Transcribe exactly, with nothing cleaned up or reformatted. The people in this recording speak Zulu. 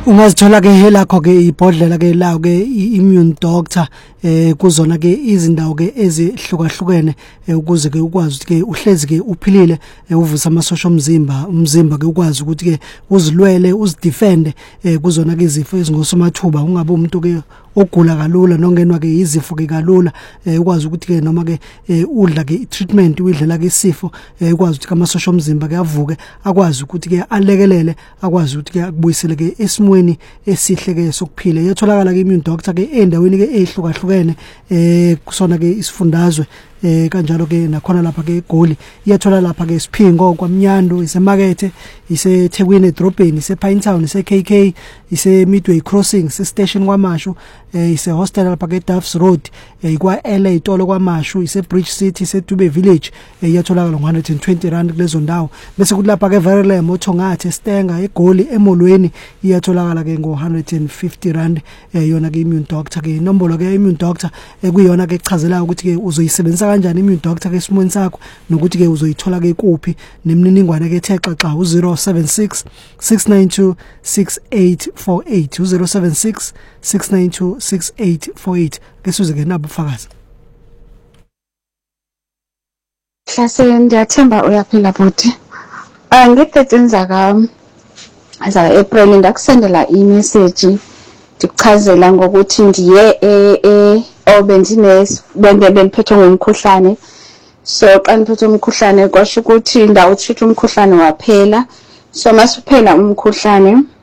ungazithola ke helakho ke ibhodlela ke la ke immune doctor eh kuzona ke izindawo ke ezihlukahlukene ukuze ke ukwazi ukuthi ke uhlezi ke uphilile uvusa amasosha omzimba umzimba ke ukwazi ukuthi ke uzilwele uzidefend kuzona ke izifo ezingosomathuba ungabe umuntu ke ogula kalula nongenwa ke izifo ke kalula ukwazi ukuthi ke noma ke udla ke treatment uyidlela ke isifo ukwazi ukuthi amasosha omzimba ke avuke akwazi ukuthi ke alekelele akwazi ukuthi ke akubuyisele ke esimweni esihle ke sokuphila yatholakala ke immune doctor ke endaweni ke ehlukahlukene eh kusona ke isifundazwe eh kanjalo ke nakhona lapha ke eGoli iyathola lapha ke Siphingo kwaMnyando isemakethe ise Thekwini edrobheni ise Pinetown ise K K ise Midway Crossing ise station kwaMashu eh ise hostel lapha ke Duffs Road eh kwa L A Tolo kwaMashu ise Bridge City ise Dube Village iyatholakala ngo one hundred twenty rand kulezo ndawo bese kulapha ke Verele Mothongathe Stenga eGoli emolweni iyatholakala ke ngo one hundred fifty rand yona ke immune doctor ke inombolo ke immune doctor ekuyona ke echazela ukuthi ke uzoyisebenzisa kanjani immune doctor ke simoni sakho nokuthi ke uzoyithola ke kuphi nemniningwane ke thexa xa u zero seven six six nine two six eight four eight u zero seven six six nine two six eight four eight ke suze ke nabo ufakazi Hlase ndiyathemba uyaphila futhi angithetheni zaka za April ndakusendela imessage ndikuchazela ngokuthi ndiye e obenzine bende beniphethe ngomkhuhlane so xa niphethe umkhuhlane kwasho ukuthi ndawuthitha umkhuhlane waphela so masiphela umkhuhlane